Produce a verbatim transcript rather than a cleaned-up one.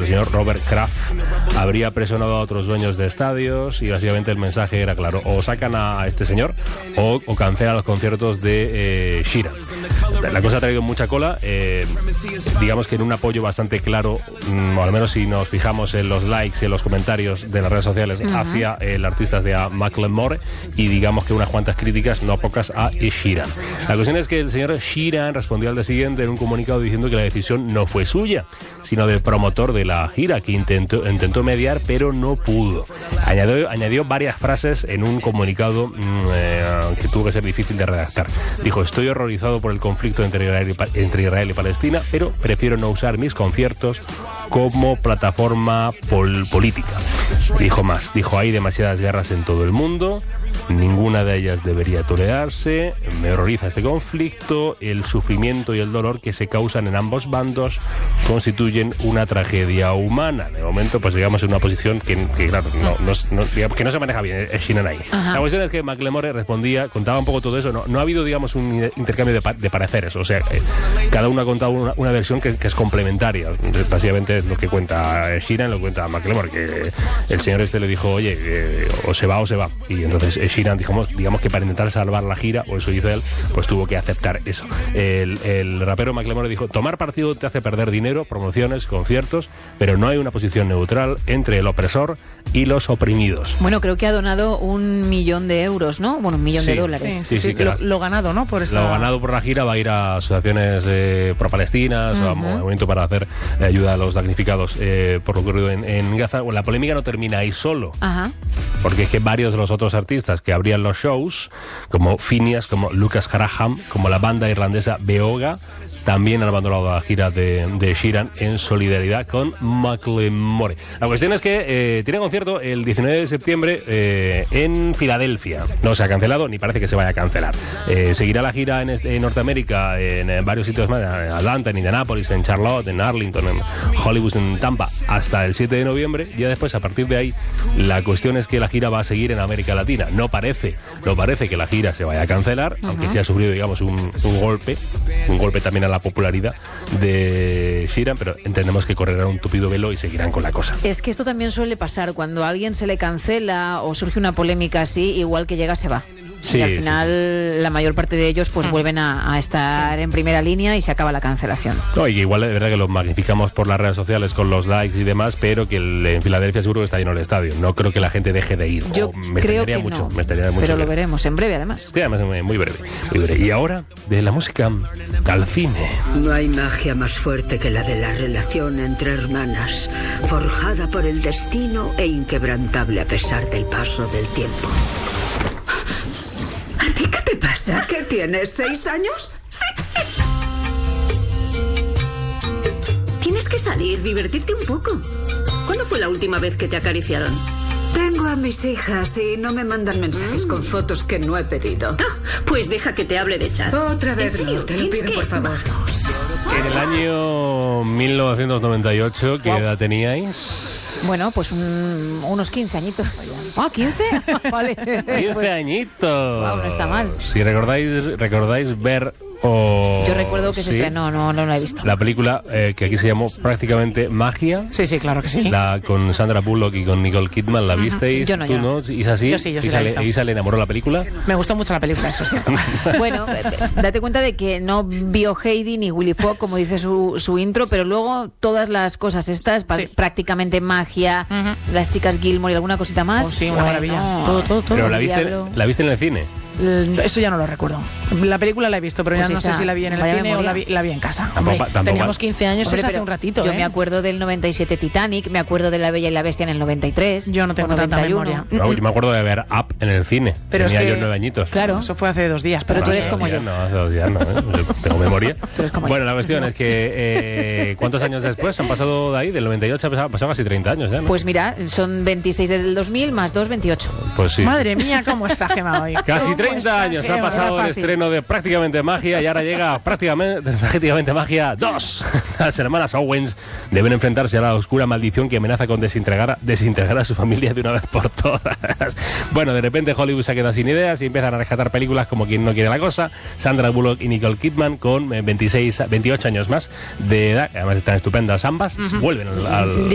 el señor Robert Kraft habría presionado a otros dueños de estadios y básicamente el mensaje era claro: o sacan a este señor o, o cancelan los conciertos de eh, Sheeran. La cosa ha traído mucha cola, eh, digamos que en un apoyo bastante claro, mmm, o al menos si nos fijamos en los likes y en los comentarios de las redes sociales, uh-huh, hacia el artista de Macklemore, y digamos que unas cuantas críticas, no pocas, a Sheeran. La cuestión es que el señor Sheeran respondió al día siguiente en un comunicado diciendo que la decisión no fue suya, sino del promotor de la gira, que intentó, intentó mediar, pero no pudo. Añadió, añadió varias frases en un comunicado mmm, eh, que tuvo que ser difícil de redactar. Dijo: estoy horrorizado por el conflicto entre Israel y, entre Israel y Palestina, pero prefiero no usar mis conciertos como plataforma pol- política. Dijo más, dijo: hay demasiadas guerras en todo el mundo, ninguna de ellas debería tolerarse, me horroriza este conflicto, el sufrimiento y el dolor que se causan en ambos bandos constituyen una tragedia humana. De momento, pues digamos en una posición que, que claro, no, no, no, digamos, que no se maneja bien, es Sheeran ahí. Ajá. La cuestión es que Macklemore respondía, contaba un poco todo eso, no, no ha habido, digamos, un intercambio de, pa- de pareceres, o sea, eh, cada uno ha contado una, una versión que, que es complementaria. Básicamente es lo que cuenta Sheeran, lo que cuenta Macklemore, que el señor este le dijo: oye, eh, o se va o se va, y entonces eh, Sheeran, digamos, digamos que para intentar salvar la gira, o eso hizo él, pues tuvo que aceptar eso. El, el rapero Macklemore dijo: tomar partido te hace perder dinero, promociones, conciertos, pero no hay una posición neutral entre el opresor y los oprimidos. Bueno, creo que ha donado un millón de euros, ¿no? Bueno, un millón sí, de dólares. Sí, sí, sí, sí, que lo, las, lo ganado, ¿no? Por esta... Lo ganado por la gira va a ir a asociaciones eh, pro-palestinas, uh-huh, a movimiento para hacer eh, ayuda a los damnificados eh, por lo ocurrido en, en Gaza. Bueno, la polémica no termina ahí solo, uh-huh, porque es que varios de los otros artistas que abrían los shows, como Phineas, como Lucas Graham, como la banda irlandesa Beoga, también han abandonado la gira de, de Sheeran en solidaridad con Macklemore. La cuestión es que eh, tiene concierto el diecinueve de septiembre eh, en Filadelfia. No se ha cancelado, ni parece que se vaya a cancelar. Eh, seguirá la gira en, este, en Norteamérica, en, en varios sitios más, en Atlanta, en Indianapolis, en Charlotte, en Arlington, en Hollywood, en Tampa, hasta el siete de noviembre. Ya después, a partir de ahí, la cuestión es que la gira va a seguir en América Latina. No parece, no parece que la gira se vaya a cancelar, uh-huh, aunque sí ha sufrido, digamos, un, un golpe, un golpe también a la popularidad de Sheeran, pero entendemos que correrán un tupido velo y seguirán con la cosa. Es que esto también suele pasar, cuando a alguien se le cancela o surge una polémica así, igual que llega se va. Sí, y al final sí, sí. la mayor parte de ellos pues mm. vuelven a, a estar sí. en primera línea y se acaba la cancelación. No, y igual es verdad que lo magnificamos por las redes sociales con los likes y demás, pero que el, en Filadelfia seguro que está lleno el estadio. No creo que la gente deje de ir. Yo me creo que mucho, no, me estaría mucho. Pero bien. Lo veremos en breve, además. Sí, además muy, muy breve, muy breve. Y ahora, de la música al cine. No hay magia más fuerte que la de la relación entre hermanas, forjada por el destino e inquebrantable a pesar del paso del tiempo. ¿A ti qué te pasa? ¿Qué tienes? ¿Seis años? Sí. Tienes que salir, divertirte un poco. ¿Cuándo fue la última vez que te acariciaron? Tengo a mis hijas y no me mandan mensajes mm. con fotos que no he pedido. Ah, pues deja que te hable de chat. Otra vez, ¿En serio? no, te lo pido, que... por favor. En el año mil novecientos noventa y ocho, ¿qué wow. edad teníais? Bueno, pues un, unos quince añitos. Ah, ¿quince? Vale. quince pues, añitos. Wow, no está mal. Si recordáis, recordáis ver o... Yo recuerdo que se ¿sí? estrenó, no, no, no la he visto. La película eh, que aquí se llamó prácticamente Magia. Sí, sí, claro que sí. La, con Sandra Bullock y con Nicole Kidman, ¿la uh-huh. visteis? Yo no, ¿Tú yo no? ¿Isa sí? Yo sí, yo sí Isa, la he visto. ¿Isa le enamoró la película? Me gustó mucho la película, eso es cierto. Bueno, date cuenta de que no vio Heidi ni Willy Fogg, como dice su, su intro, pero luego todas las cosas estas, sí. prácticamente Magia, uh-huh. las chicas Gilmore y alguna cosita más. Oh, sí, una bueno, maravilla. Todo, todo, todo. ¿Pero la viste, la viste en el cine? Eso ya no lo recuerdo. La película la he visto, pero pues ya no esa, sé si la vi en el cine memoria. o la vi, la vi en casa. Hombre, tampoco, teníamos quince años, Hombre, hace un ratito. Yo ¿eh? me acuerdo del noventa y siete Titanic, me acuerdo de La Bella y la Bestia en el noventa y tres. Yo no tengo tanta memoria. No, yo me acuerdo de ver Up en el cine. Pero Tenía es que, yo nueve añitos. Claro, eso fue hace dos días. Pero, pero tú eres como días, yo. No, hace dos días no, ¿eh? Tengo memoria. Bueno, la cuestión es que eh, ¿cuántos años después han pasado de ahí? Del noventa y ocho han pasado casi treinta años ya, ¿no? Pues mira, son veintiséis del dos mil más dos, veintiocho. Pues sí. Madre mía, cómo está Gemma hoy. Casi treinta años ha pasado el estreno de Prácticamente Magia y ahora llega Prácticamente, prácticamente Magia dos. Las hermanas Owens deben enfrentarse a la oscura maldición que amenaza con desintegrar, desintegrar a su familia de una vez por todas. Bueno, de repente Hollywood se ha quedado sin ideas y empiezan a rescatar películas como Quien no quiere la cosa. Sandra Bullock y Nicole Kidman con veintiséis, veintiocho años más de edad, además están estupendas ambas, uh-huh. vuelven al, al